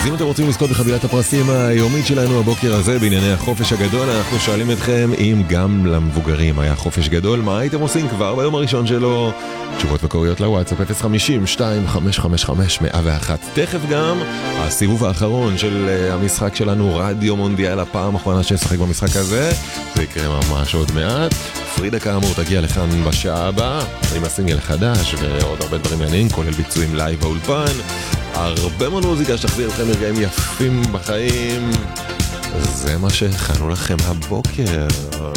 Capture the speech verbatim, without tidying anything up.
אם אתם רוצים לזכות בחבילת הפרסים היומית שלנו הבוקר הזה בענייני החופש הגדול, אנחנו שואלים אתכם אם גם למבוגרים היה חופש גדול, מה הייתם עושים כבר ביום הראשון שלו? תשובות וקוריות לוואטסאפ אפס חמישים שתיים חמש חמש חמש מאה ואחת. תכף גם הסיבוב האחרון של המשחק שלנו, רדיו מונדיאל, הפעם האחרונה שנשחק במשחק הזה, זה יקרה ממש עוד מעט. פרידה כאמור תגיע לכאן בשעה הבאה עם הסינגל החדש ועוד הרבה דברים מעניינים, כולל ביצועים לייב באולפן, הרבה מאוד מוזיקה שתחזיר אתכם לרגעים יפים בחיים. זה מה שהכנו לכם הבוקר.